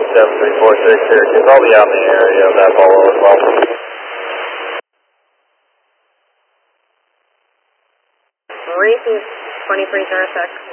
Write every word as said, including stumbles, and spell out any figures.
seven three four six Syracuse. I'll be out in the area of that bolo as well. Receive twenty-three zero six.